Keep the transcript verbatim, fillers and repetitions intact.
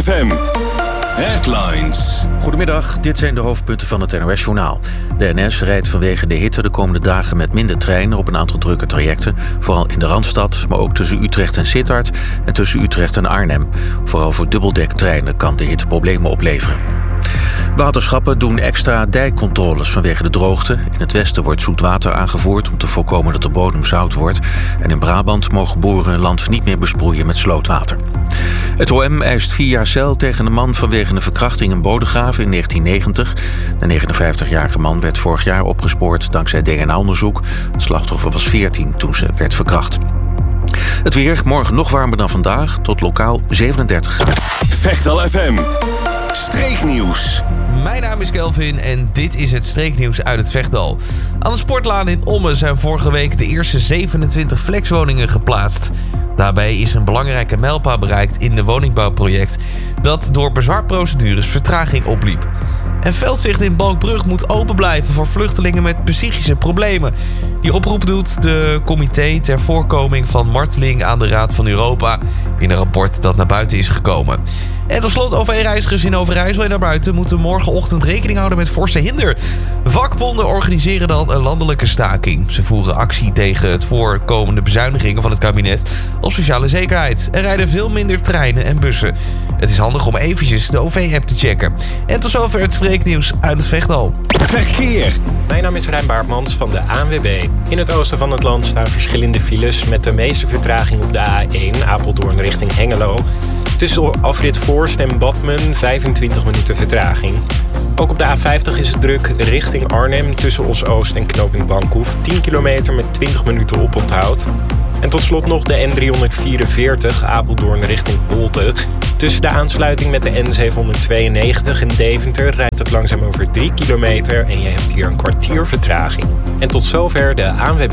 F M. Headlines. Goedemiddag, dit zijn de hoofdpunten van het N O S-journaal. De N S rijdt vanwege de hitte de komende dagen met minder treinen op een aantal drukke trajecten. Vooral in de Randstad, maar ook tussen Utrecht en Sittard en tussen Utrecht en Arnhem. Vooral voor dubbeldek-treinen kan de hitte problemen opleveren. Waterschappen doen extra dijkcontroles vanwege de droogte. In het westen wordt zoet water aangevoerd om te voorkomen dat de bodem zout wordt. En in Brabant mogen boeren hun land niet meer besproeien met slootwater. Het O M eist vier jaar cel tegen een man vanwege een verkrachting in Bodegraven in negentien negentig. De negenenvijftigjarige man werd vorig jaar opgespoord dankzij D N A-onderzoek. Het slachtoffer was veertien toen ze werd verkracht. Het weer, morgen nog warmer dan vandaag, tot lokaal zevenendertig graden. Vechtal F M. Streeknieuws. Mijn naam is Kelvin en dit is het streeknieuws uit het Vechtdal. Aan de Sportlaan in Ommen zijn vorige week de eerste zevenentwintig flexwoningen geplaatst. Daarbij is een belangrijke mijlpaal bereikt in de woningbouwproject dat door bezwaarprocedures vertraging opliep. En Veldzicht in Balkbrug moet open blijven voor vluchtelingen met psychische problemen. Die oproep doet de Comité ter Voorkoming van Marteling aan de Raad van Europa in een rapport dat naar buiten is gekomen. En tot slot, O V-reizigers in Overijssel en daarbuiten moeten morgenochtend rekening houden met forse hinder. Vakbonden organiseren dan een landelijke staking. Ze voeren actie tegen het voorkomende bezuinigingen van het kabinet op sociale zekerheid. Er rijden veel minder treinen en bussen. Het is handig om eventjes de O V-app te checken. En tot zover het streeknieuws uit het Vechtdal. Verkeer. Mijn naam is Rijn Baartmans van de A N W B. In het oosten van het land staan verschillende files met de meeste vertraging op de A één Apeldoorn richting Hengelo. Tussen afrit Voorst en Badmen vijfentwintig minuten vertraging. Ook op de A vijftig is het druk richting Arnhem tussen Os-Oost en knooppunt Bankhoef. tien kilometer met twintig minuten oponthoud. En tot slot nog de N driehonderdvierenveertig Apeldoorn richting Holte. Tussen de aansluiting met de N zevenhonderdtweeënnegentig en Deventer rijdt het langzaam over drie kilometer en je hebt hier een kwartier vertraging. En tot zover de A N W B